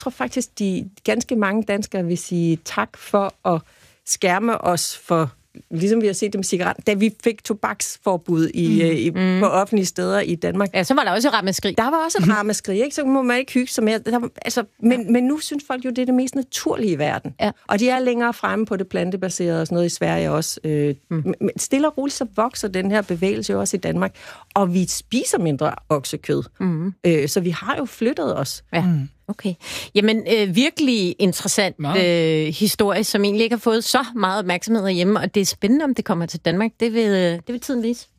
tror faktisk, de ganske mange danskere vil sige tak for at skærme os for, ligesom vi har set det med cigaretten, da vi fik tobaksforbud på offentlige steder i Danmark. Ja, så var der også et ramaskrig. Der var også et ramaskrig, ikke? Så må man ikke hygge sig mere. Men nu synes folk jo, det er det mest naturlige i verden. Ja. Og de er længere fremme på det plantebaserede og sådan noget i Sverige også. Men stille og roligt, så vokser den her bevægelse jo også i Danmark. Og vi spiser mindre oksekød. Så vi har jo flyttet os. Ja. Okay. Jamen, virkelig interessant historie, som egentlig ikke har fået så meget opmærksomhed herhjemme, og det er spændende, om det kommer til Danmark. Det vil tiden vise.